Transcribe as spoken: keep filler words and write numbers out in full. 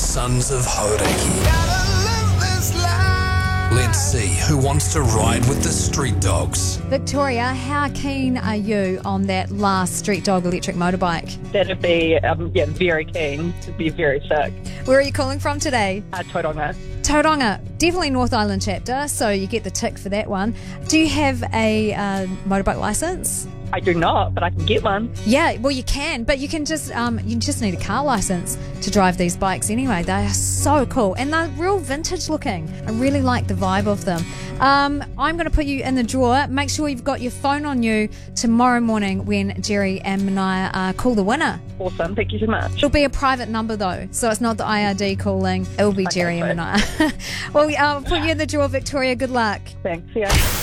Sons of Hauraki. Let's see who wants to ride with the street dogs. Victoria, how keen are you on that last Street Dog electric motorbike? That'd be, um, yeah, very keen. To be very sick. Where are you calling from today? Uh, Tauranga. Tauranga, definitely North Island chapter, so you get the tick for that one. Do you have a uh, motorbike licence? I do not, but I can get one. Yeah, well you can, but you can just um, you just need a car licence to drive these bikes anyway. They are so cool and they're real vintage looking. I really like the vibe of them. Um, I'm going to put you in the drawer. Make sure you've got your phone on you tomorrow morning when Jerry and Mania uh, call the winner. Awesome, thank you so much. It'll be a private number though, so it's not the I R D calling. It will be Okay, Jerry and great. Mania. Well, I'll put you in the drawer, Victoria. Good luck. Thanks, yeah.